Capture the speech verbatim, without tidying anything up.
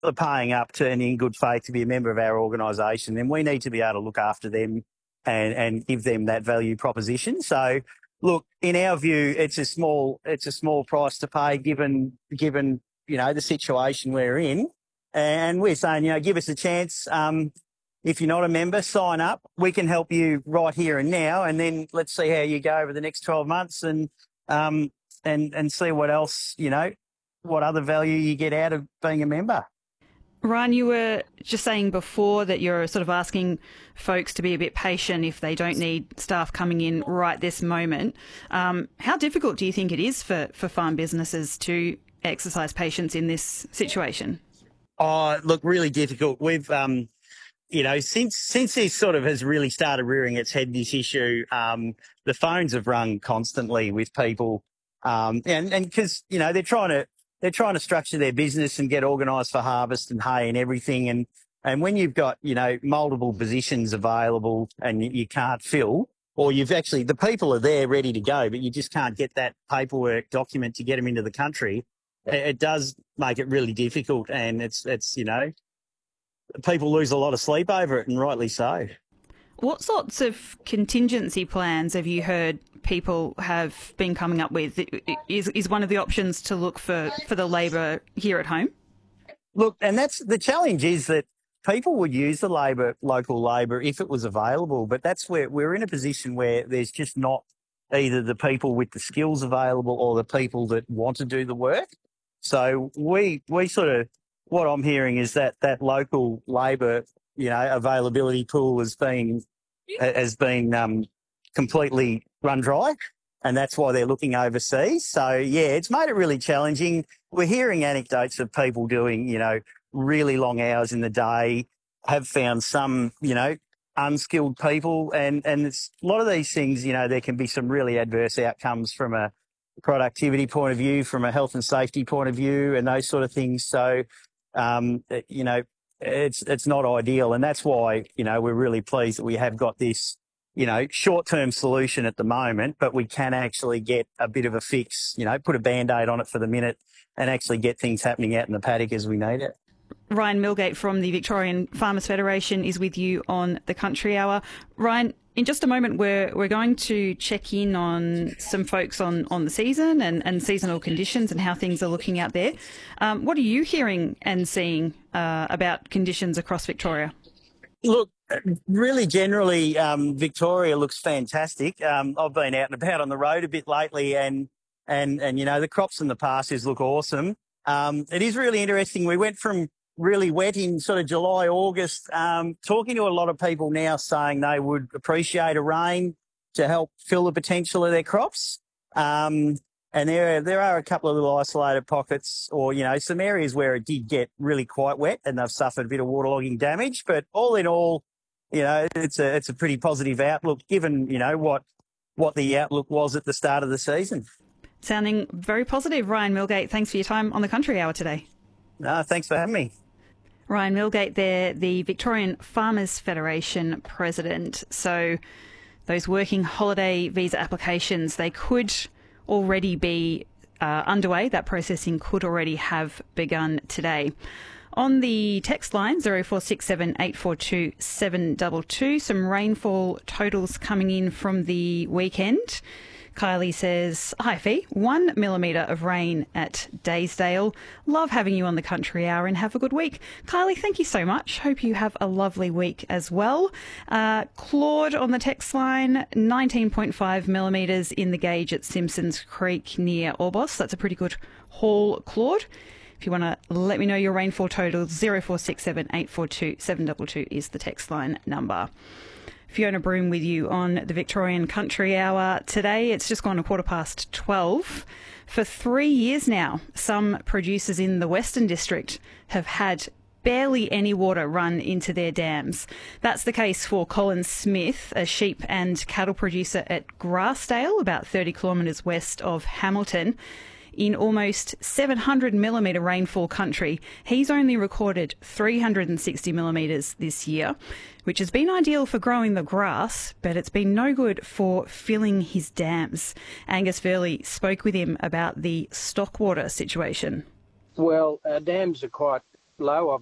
are paying up to and in good faith to be a member of our organisation, then we need to be able to look after them and, and give them that value proposition. So, look, in our view, it's a small it's a small price to pay given given you know the situation we're in, and we're saying you know give us a chance. Um, if you're not a member, sign up. We can help you right here and now, and then let's see how you go over the next twelve months, and um and and see what else you know what other value you get out of being a member. Ryan, you were just saying before that you're sort of asking folks to be a bit patient if they don't need staff coming in right this moment. Um, how difficult do you think it is for, for farm businesses to exercise patience in this situation? Oh, look, really difficult. We've, um, you know, since since this sort of has really started rearing its head, this issue, um, the phones have rung constantly with people, um, and and because you know they're trying to. They're trying to structure their business and get organised for harvest and hay and everything. And, and when you've got, you know, multiple positions available and you, you can't fill, or you've actually, the people are there ready to go, but you just can't get that paperwork document to get them into the country, it, it does make it really difficult. And it's, it's, you know, people lose a lot of sleep over it, and rightly so. What sorts of contingency plans have you heard people have been coming up with? Is, is one of the options to look for, for the labour here at home? Look, and that's the challenge is that people would use the labour, local labour, if it was available. But that's where we're in a position where there's just not either the people with the skills available or the people that want to do the work. So we we sort of, what I'm hearing is that that local labour, you know, availability pool has been has been um, completely run dry, and that's why they're looking overseas. So, yeah, it's made it really challenging. We're hearing anecdotes of people doing, you know, really long hours in the day, have found some, you know, unskilled people, and, and it's, a lot of these things, you know, there can be some really adverse outcomes from a productivity point of view, from a health and safety point of view, and those sort of things. So, um, you know, it's it's not ideal, and that's why, you know, we're really pleased that we have got this, you know, short-term solution at the moment, but we can actually get a bit of a fix, you know, put a Band-Aid on it for the minute and actually get things happening out in the paddock as we need it. Ryan Millgate from the Victorian Farmers Federation is with you on the Country Hour. Ryan, in just a moment, we're we're going to check in on some folks on, on the season and, and seasonal conditions and how things are looking out there. Um, what are you hearing and seeing uh, about conditions across Victoria? Look, really generally, um, Victoria looks fantastic. Um, I've been out and about on the road a bit lately, and and and you know the crops and the pastures look awesome. Um, it is really interesting. We went from really wet in sort of July, August, um, talking to a lot of people now saying they would appreciate a rain to help fill the potential of their crops. Um, and there, there are a couple of little isolated pockets, or, you know, some areas where it did get really quite wet and they've suffered a bit of waterlogging damage. But all in all, you know, it's a, it's a pretty positive outlook given, you know, what, what the outlook was at the start of the season. Sounding very positive. Ryan Millgate, thanks for your time on the Country Hour today. No, thanks for having me. Ryan Millgate there, the Victorian Farmers Federation president. So those working holiday visa applications, they could already be uh, underway. That processing could already have begun today. On the text line, zero four six seven, eight four two, seven two two, some rainfall totals coming in from the weekend. Kylie says, hi Fee, one millimetre of rain at Daysdale. Love having you on the Country Hour and have a good week. Kylie, thank you so much. Hope you have a lovely week as well. Uh, Claude on the text line, nineteen point five millimetres in the gauge at Simpsons Creek near Orbost. That's a pretty good haul, Claude. If you want to let me know your rainfall totals, zero four six seven, eight four two, seven two two is the text line number. Fiona Broom with you on the Victorian Country Hour today. It's just gone a quarter past twelve. For three years now, some producers in the Western District have had barely any water run into their dams. That's the case for Colin Smith, a sheep and cattle producer at Grassdale, about thirty kilometres west of Hamilton. In almost seven hundred millimetre rainfall country, he's only recorded three hundred sixty millimetres this year, which has been ideal for growing the grass, but it's been no good for filling his dams. Angus Verley spoke with him about the stockwater situation. Well, our dams are quite low. I've